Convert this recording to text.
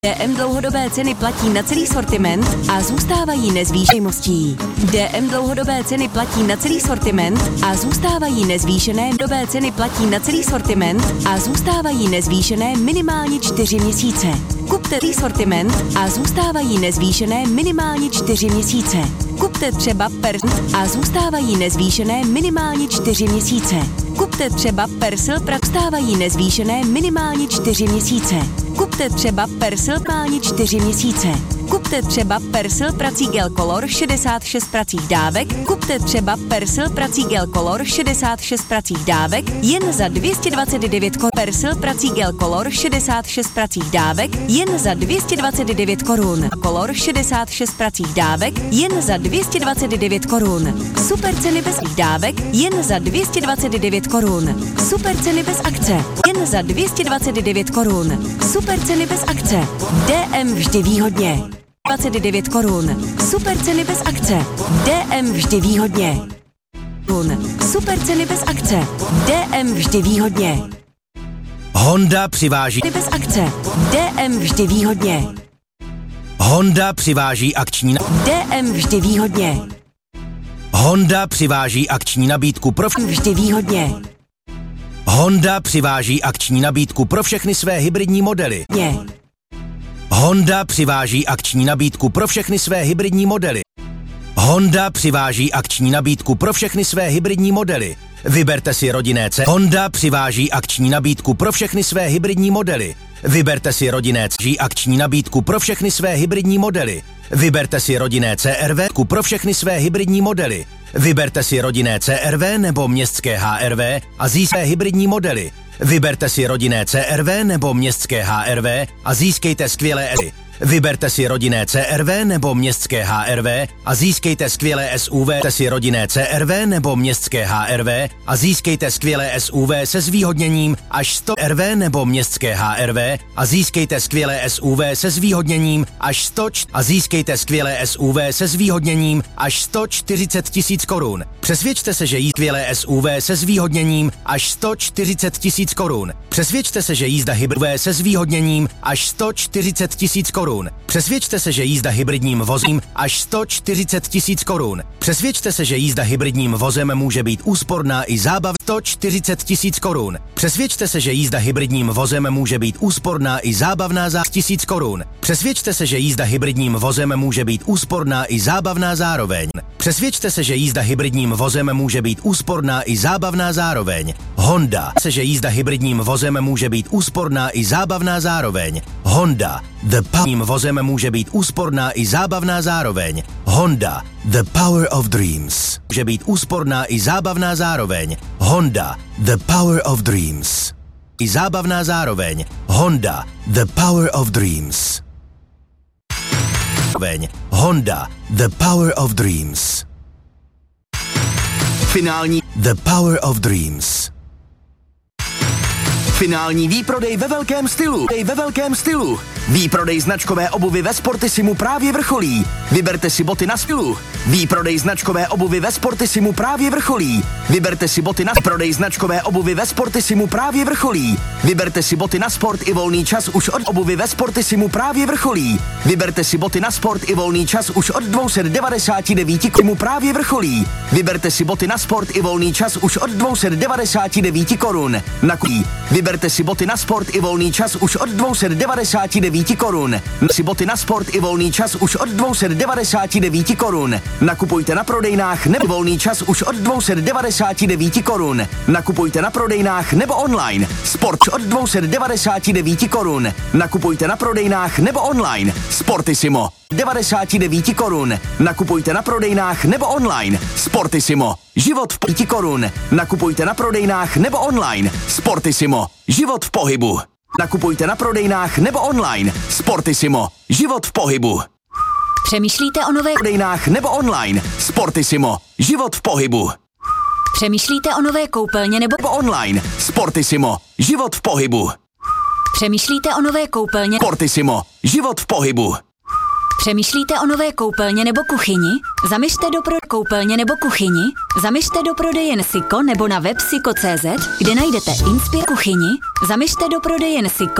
DM dlouhodobé ceny platí na celý sortiment a zůstávají nezvýšeností. DM dlouhodobé ceny platí na celý sortiment a zůstávají nezvýšené. Dlouhodobé ceny platí na celý sortiment a zůstávají nezvýšené minimálně 4 měsíce. Kupte celý sortiment a zůstávají nezvýšené minimálně 4 měsíce. Kupte třeba persil a zůstávají nezvýšené minimálně 4 měsíce. Kupte třeba persil zůstávají nezvýšené minimálně 4 měsíce. Kupte třeba persil minimálně 4 měsíce. Kupte třeba persil prací Gel Color 66 pracích dávek. Kupte třeba persil prací Gel Color 66 pracích dávek jen za 229 korun. Persil prací Gel Color 66 pracích dávek jen za 229 korun. Color 66 pracích dávek jen za 229 korun. Super ceny bez dávek jen za 229 korun. Super ceny bez akce jen za 229 korun. Super ceny bez akce. DM vždy výhodně. 29 korun. Super ceny bez akce. DM vždy výhodně. Super ceny bez akce. DM vždy výhodně. Honda přiváží bez akce. DM vždy výhodně. Honda přiváží akční DM vždy výhodně. Honda přiváží akční nabídku pro vždy výhodně. Honda přiváží akční nabídku pro všechny své hybridní modely. Je. Honda přiváží akční nabídku pro všechny své hybridní modely. Honda přiváží akční nabídku pro všechny své hybridní modely. Vyberte si rodinné C. Honda přiváží akční nabídku pro všechny své hybridní modely. Vyberte si rodinné C. Akční nabídku pro všechny své hybridní modely. Vyberte si rodinné CRV pro všechny své hybridní modely. Vyberte si rodinné CRV nebo městské HRV a získejte hybridní modely. Vyberte si rodinné CRV nebo městské HRV a získejte skvělé SUV. Vyberte si rodinné CRV nebo městské HRV a získejte skvělé SUV. Vyberte si rodinné CRV nebo městské HRV a získejte skvělé SUV se zvýhodněním až 100 RV nebo městské HRV a získejte skvělé SUV se zvýhodněním až 100 a získejte skvělé SUV se zvýhodněním až 140 tisíc korun. Přesvědčte se, že jí skvělé SUV se zvýhodněním až 140 tisíc korun. Přesvědčte se, že jízda hybridové se zvýhodněním až 140 tisíc korun. Přesvědčte se, že jízda hybridním vozem až 140 tisíc korun. Přesvědčte se, že jízda hybridním vozem může být úsporná i zábavná 140 tisíc korun. Přesvědčte se, že jízda hybridním vozem může být úsporná i zábavná za 1000 korun. Přesvědčte se, že jízda hybridním vozem může být úsporná i zábavná zároveň. Přesvědčte se, že jízda hybridním vozem může být úsporná i zábavná zároveň. Honda se, že jízda hybridním vozem může být úsporná i zábavná zároveň. Honda The Power vozem může být úsporná i zábavná zároveň. Honda The Power of Dreams může být úsporná i zábavná zároveň. Honda The Power of Dreams i zábavná zároveň. Honda The Power of Dreams. Honda The Power of Dreams. Finální The Power of Dreams. Finální výprodej ve velkém stylu. Výprodej značkové obuvy ve Sportissimu právě vrcholí. Vyberte si boty na stylu. Výprodej značkové obuvy ve Sportissimu právě vrcholí. Vyberte si boty na výprodej značkové obuvy ve Sportissimu právě vrcholí. Vyberte si boty na sport i volný čas už od obuvy ve Sportissimu právě vrcholí. Vyberte si boty na sport i volný čas už od 299 korun právě vrcholí. Vyberte si boty na sport i volný čas už od 299 korun. Vyberte si boty na sport i volný čas už od 299 korun. Si boty na sport i volný čas už od 299 korun. Nakupujte na prodejnách nebo volný čas už od 299 korun. Nakupujte na prodejnách nebo online. Sport od 299 korun. Nakupujte na prodejnách nebo online. Sportissimo 99 korun. Nakupujte na prodejnách nebo online. Sportissimo. Život v 5 korun. Nakupujte na prodejnách nebo online. Sportissimo. Život v pohybu. Nakupujte na prodejnách nebo online. Sportissimo. Život v pohybu. Přemýšlíte o nové prodejnách nebo online. Sportissimo. Život v pohybu. Přemýšlíte o nové koupelně nebo online. Sportissimo. Život v pohybu. Přemýšlíte o nové koupelně Sportissimo. Život v pohybu. Přemýšlíte o nové koupelně nebo kuchyni? Zaměřte do koupelně nebo kuchyni? Zaměřte do prodejen Siko nebo na web siko.cz, kde najdete kuchyni. Zaměřte do prodejen Siko